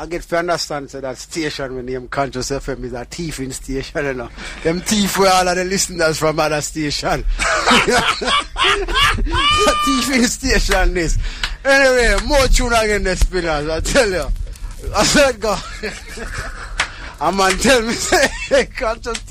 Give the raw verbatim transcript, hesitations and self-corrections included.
I get to understand so that station when name Conscious F M is a thieving station, you know. Them thief where all of the listeners from other station. Thieving station this. Anyway, more tune again the spinners, I tell you. I said go. A man tell me say Conscious